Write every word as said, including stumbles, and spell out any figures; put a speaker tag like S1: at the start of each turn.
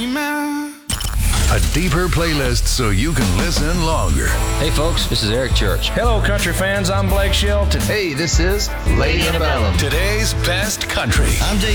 S1: A deeper playlist so you can listen longer.
S2: Hey folks, this is Eric Church.
S3: Hello country fans, I'm Blake Shelton.
S4: Hey, this is Lady Antebellum.
S1: Today's best country.
S5: I'm Jay